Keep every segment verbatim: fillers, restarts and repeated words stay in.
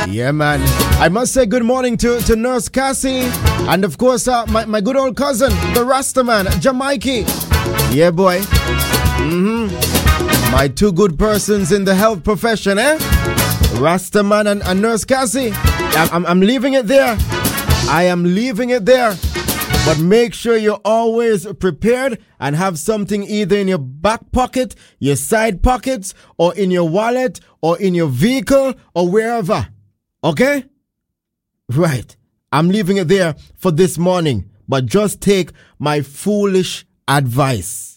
Yeah, man. I must say good morning to, to Nurse Cassie. And of course, uh, my, my good old cousin, the Rastaman, Jamaica. Yeah, boy. Mm-hmm. My two good persons in the health profession, eh? Rastaman and, and Nurse Cassie. I'm, I'm, I'm leaving it there. I am leaving it there. But make sure you're always prepared and have something either in your back pocket, your side pockets, or in your wallet, or in your vehicle, or wherever. Okay? Right. I'm leaving it there for this morning. But just take my foolish advice.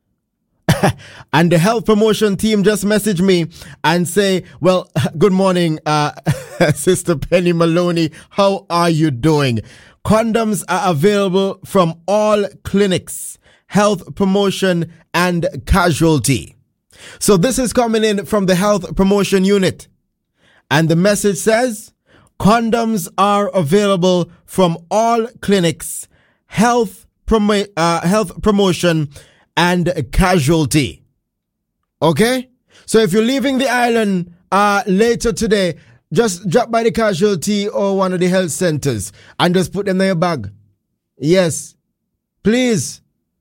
And the health promotion team just messaged me and say, well, good morning, uh, Sister Penny Maloney. How are you doing? Condoms are available from all clinics, health promotion and casualty. So this is coming in from the health promotion unit. And the message says, condoms are available from all clinics, health, prom- uh, health promotion and casualty. Okay? So if you're leaving the island uh, later today, just drop by the casualty or one of the health centers and just put them in your bag. Yes. Please.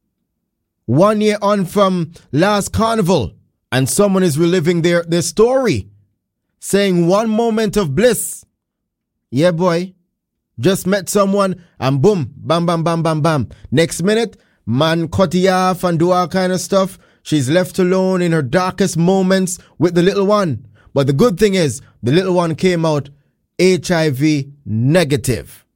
One year on from last carnival and someone is reliving their, their story. Saying one moment of bliss. Yeah, boy. Just met someone and boom, bam, bam, bam, bam, bam. Next minute, man cut you off and do all kind of stuff. She's left alone in her darkest moments with the little one. But the good thing is, the little one came out H I V negative.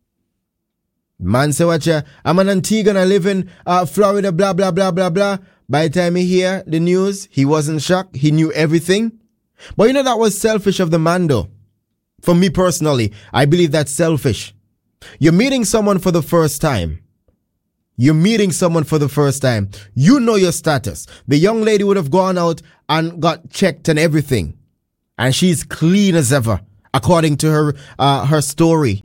Man say what ya, I'm an Antigua and I live in uh, Florida, blah, blah, blah, blah, blah. By the time he hear the news, he wasn't shocked. He knew everything. But you know, that was selfish of the man though. For me personally, I believe that's selfish. You're meeting someone for the first time. You're meeting someone for the first time. You know your status. The young lady would have gone out and got checked and everything. And she's clean as ever, according to her uh, her story.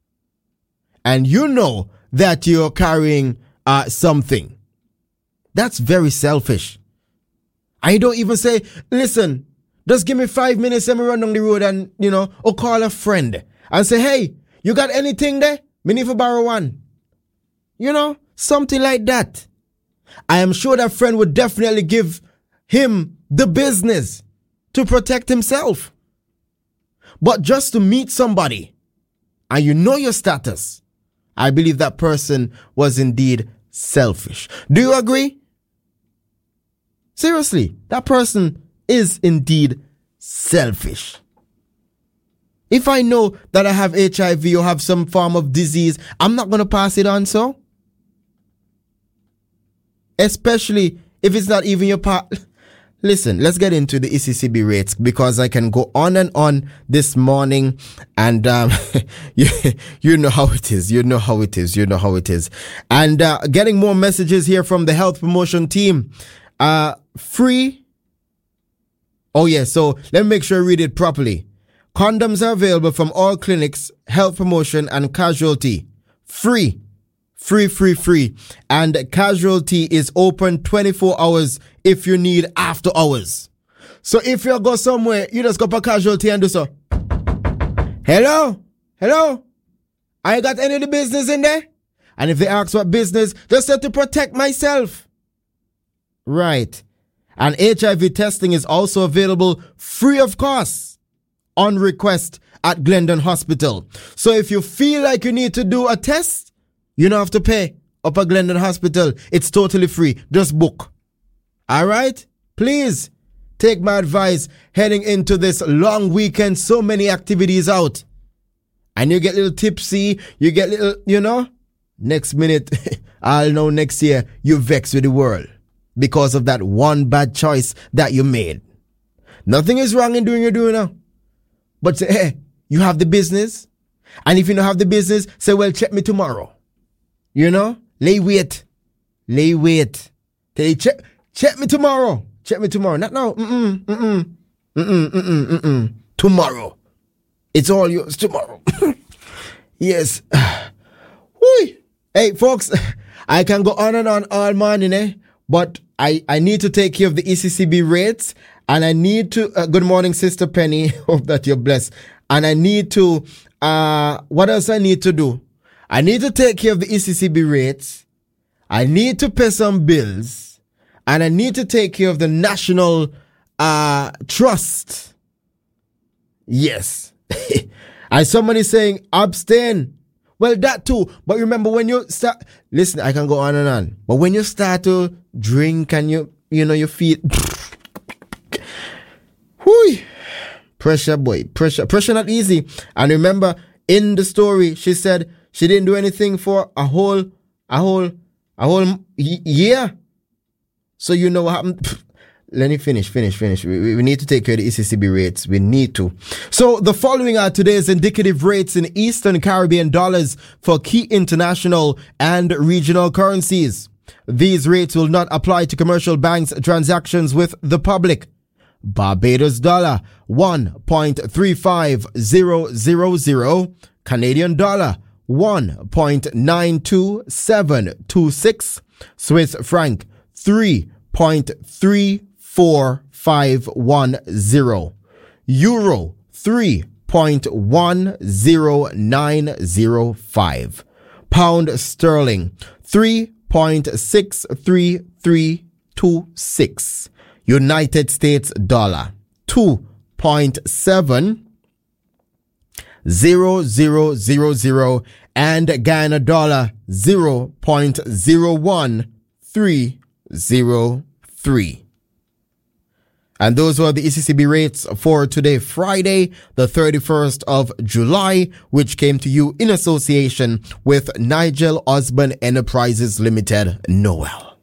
And you know that you're carrying uh, something. That's very selfish. And you don't even say, listen, just give me five minutes and me run down the road and, you know, or call a friend and say, hey, you got anything there? Me need to borrow one. You know, something like that. I am sure that friend would definitely give him the business to protect himself. But just to meet somebody and you know your status, I believe that person was indeed selfish. Do you agree? Seriously, that person is indeed selfish. If I know that I have H I V or have some form of disease, I'm not going to pass it on, so? Especially if it's not even your part. Listen, let's get into the E C C B rates because I can go on and on this morning and um, you, you know how it is. You know how it is. You know how it is. And uh, getting more messages here from the health promotion team. Uh, free. Oh, yeah. So let me make sure I read it properly. Condoms are available from all clinics, health promotion and casualty. Free. Free, free, free. And casualty is open twenty-four hours if you need after hours. So if you go somewhere, you just go for casualty and do so. Hello? Hello? I got any of the business in there? And if they ask what business, just say to protect myself. Right. And H I V testing is also available free of cost on request at Glendon Hospital. So if you feel like you need to do a test, you don't have to pay up at Glendon Hospital. It's totally free. Just book. All right? Please take my advice heading into this long weekend. So many activities out. And you get a little tipsy. You get little, you know. Next minute, I'll know next year you vex with the world because of that one bad choice that you made. Nothing is wrong in doing what you're doing now. But say, hey, you have the business. And if you don't have the business, say, well, check me tomorrow. You know, lay wait, lay wait. Tell you, check, check me tomorrow. Check me tomorrow. Not now. Mm-mm, mm-mm, mm-mm, mm-mm, mm-mm. Tomorrow. It's all yours tomorrow. Yes. Whee. Hey, folks, I can go on and on all morning, eh? But I, I need to take care of the E C C B rates. And I need to, uh, good morning, Sister Penny. Hope that you're blessed. And I need to, uh, what else I need to do? I need to take care of the E C C B rates. I need to pay some bills. And I need to take care of the National uh, Trust. Yes. And somebody saying, abstain. Well, that too. But remember, when you start, listen, I can go on and on. But when you start to drink and you, you know, your feet, whoo, pressure, boy, pressure, pressure not easy. And remember, in the story, she said she didn't do anything for a whole, a whole, a whole year. So you know what happened. Let me finish, finish, finish. We, we need to take care of the E C C B rates. We need to. So the following are today's indicative rates in Eastern Caribbean dollars for key international and regional currencies. These rates will not apply to commercial banks' transactions with the public. Barbados dollar, one point three five zero zero zero. Canadian dollar, one point nine two seven two six. Swiss franc, three point three four five one zero. Euro, three point one zero nine zero five. Pound sterling, three point six three three two six. United States dollar, two point seven zero zero zero zero. And Ghana dollar, zero point zero one three zero three. And those were the E C C B rates for today, Friday, the thirty-first of July, which came to you in association with Nigel Osborne Enterprises Limited, Noel.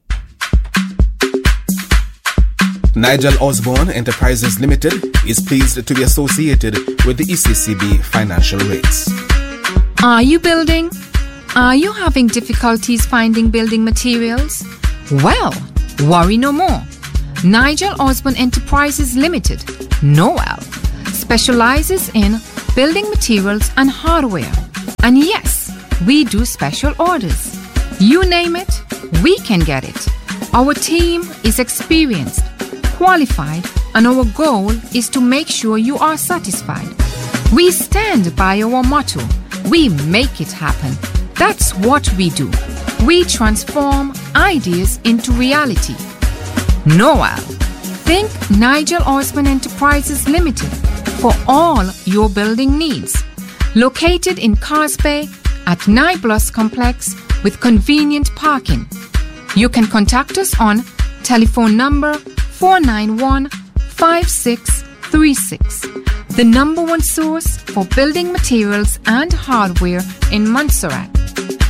Nigel Osborne Enterprises Limited is pleased to be associated with the E C C B financial rates. Are you building? Are you having difficulties finding building materials? Well, worry no more. Nigel Osborne Enterprises Limited, Noel, specializes in building materials and hardware. And yes, we do special orders. You name it, we can get it. Our team is experienced, qualified, and our goal is to make sure you are satisfied. We stand by our motto, we make it happen. That's what we do. We transform ideas into reality. Noel. Think Nigel Osborne Enterprises Limited for all your building needs. Located in Cars Bay at Niblos Complex with convenient parking. You can contact us on telephone number four nine one, five six three six. The number one source for building materials and hardware in Montserrat.